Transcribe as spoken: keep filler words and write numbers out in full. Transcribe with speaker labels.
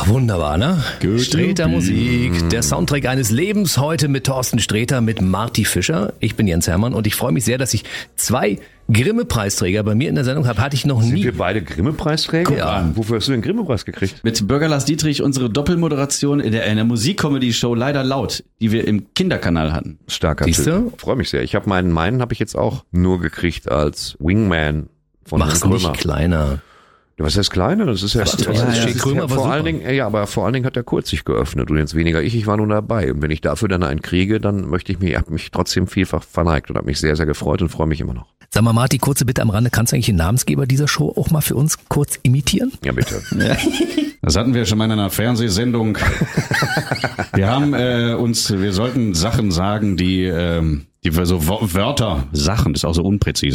Speaker 1: Ach, wunderbar, ne?
Speaker 2: Good
Speaker 1: Sträter Musik, der Soundtrack eines Lebens, heute mit Thorsten Sträter, mit Marty Fischer. Ich bin Jens Hermann und ich freue mich sehr, dass ich zwei Grimme-Preisträger bei mir in der Sendung habe. Hatte ich noch nie.
Speaker 3: Sind wir beide Grimme-Preisträger?
Speaker 1: Ja.
Speaker 3: Wofür hast du den Grimme-Preis gekriegt?
Speaker 2: Mit Bürger Lars Dietrich unsere Doppelmoderation in der, in der Musikcomedy-Show Leider Laut, die wir im Kinderkanal hatten.
Speaker 3: Starker
Speaker 1: Siehste?
Speaker 3: Typ. Freue mich sehr. Ich habe meinen, meinen habe ich jetzt auch nur gekriegt als Wingman von
Speaker 1: Mach's
Speaker 3: Herrn
Speaker 1: nicht
Speaker 3: Krömer.
Speaker 1: kleiner.
Speaker 3: Was heißt kleiner? Das ist ja, das
Speaker 1: ja,
Speaker 3: ist
Speaker 1: ja,
Speaker 3: ja,
Speaker 1: das Krömer war
Speaker 3: vor
Speaker 1: super.
Speaker 3: allen Dingen, ja, aber vor allen Dingen hat der Kurz sich geöffnet und jetzt weniger ich, ich war nun dabei. Und wenn ich dafür dann einen kriege, dann möchte ich mich, habe mich trotzdem vielfach verneigt und habe mich sehr, sehr gefreut und freue mich immer noch.
Speaker 1: Sag mal, Marty, kurze Bitte am Rande. Kannst du eigentlich den Namensgeber dieser Show auch mal für uns kurz imitieren?
Speaker 3: Ja, bitte.
Speaker 2: Das hatten wir schon mal in einer Fernsehsendung. Wir haben äh, uns, wir sollten Sachen sagen, die, ähm, die wir so Wo- Wörter, Sachen, das ist auch so unpräzise.